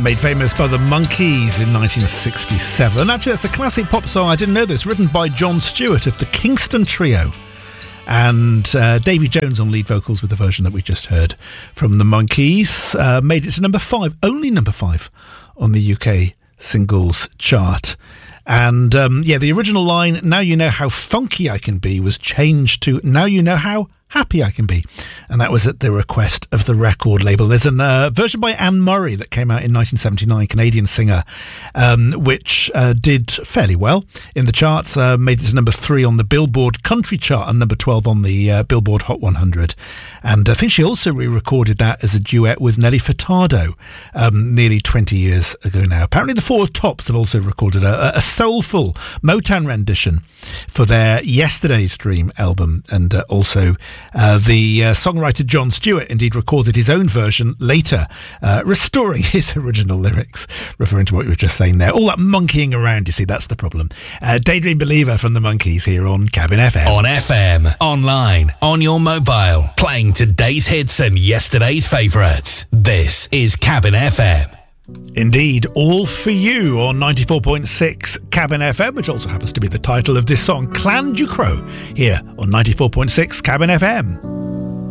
Made famous by the Monkees in 1967. Actually, that's a classic pop song. I didn't know this. Written by John Stewart of the Kingston Trio. And Davy Jones on lead vocals with the version that we just heard from the Monkees. Made it to number 5, only number 5 on the UK singles chart. And the original line, "Now you know how funky I can be," was changed to "Now you know how happy I can be." And that was at the request of the record label. There's a version by Anne Murray that came out in 1979, Canadian singer, which did fairly well in the charts. Made it to number 3 on the Billboard Country chart and number 12 on the Billboard Hot 100. And I think she also re-recorded that as a duet with Nelly Furtado nearly 20 years ago now. Apparently the Four Tops have also recorded a soulful Motown rendition for their Yesterday's Dream album. And also the songwriter John Stewart indeed recorded his own version later, restoring his original lyrics, referring to what you were just saying there. All that monkeying around, you see, that's the problem. Daydream Believer from the Monkees here on Cabin FM. On FM, online, on your mobile, playing today's hits and yesterday's favourites. This is Cabin FM. Indeed, all for you on 94.6 Cabin FM, which also happens to be the title of this song, Clan Ducrot, here on 94.6 Cabin FM.